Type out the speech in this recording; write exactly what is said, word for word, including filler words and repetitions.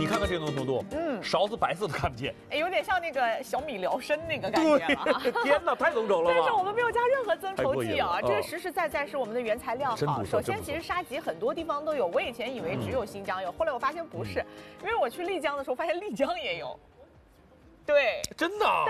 你看看这个浓稠度，嗯，勺子白色的看不见， 哎，有点像那个小米辽参那个感觉了。 天哪，太浓稠了吧！ 但是我们没有加任何增稠剂啊， 太过瘾了这个实实在在是我们的原材料好。 真不错首先，其实沙棘很多地方都有，我以前以为只有新疆有，后来我发现不是，因为我去丽江的时候发现丽江也有。对， 真的啊。